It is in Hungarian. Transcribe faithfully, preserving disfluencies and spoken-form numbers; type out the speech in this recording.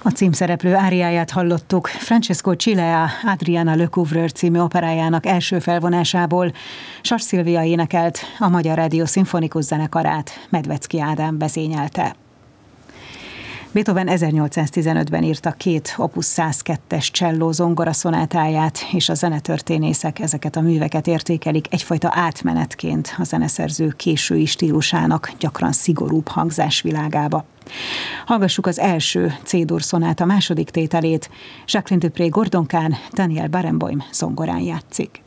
A címszereplő áriáját hallottuk Francesco Cilea Adriana Lecouvreur című operájának első felvonásából. Sas Szilvia énekelt, a Magyar Rádió Szimfonikus Zenekarát Medvecki Ádám vezényelte. Beethoven ezernyolcszáztizenötben írta két opus száz kettes cselló zongora szonátáját, és a zenetörténészek ezeket a műveket értékelik egyfajta átmenetként a zeneszerző késői stílusának gyakran szigorúbb hangzásvilágába. Hallgassuk az első C-dur szonáta második tételét. Jacqueline du Pré Gordon Kahn, Daniel Barenboim zongorán játszik.